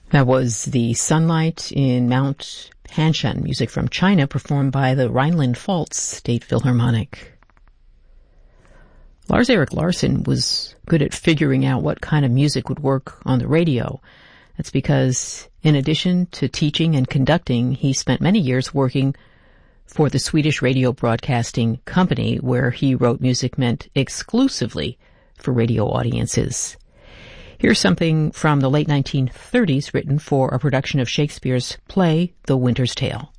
That was The Sunlight in Mount Hanshan, music from China performed by the Rhineland-Pfalz State Philharmonic. Lars-Erik Larsson was good at figuring out what kind of music would work on the radio. That's because, in addition to teaching and conducting, he spent many years working for the Swedish Radio Broadcasting Company, where he wrote music meant exclusively for radio audiences. Here's something from the late 1930s written for a production of Shakespeare's play, The Winter's Tale.